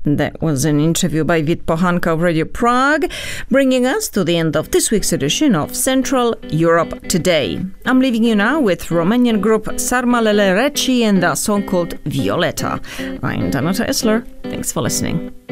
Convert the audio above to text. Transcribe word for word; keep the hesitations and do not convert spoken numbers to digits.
That was an interview by Vít Pohanka of Radio Prague, bringing us to the end of this week's edition of Central Europe Today. I'm leaving you now with Romanian group Sarma Lele Reci and a song called Violeta. I'm Danuta Esler. Thanks for listening.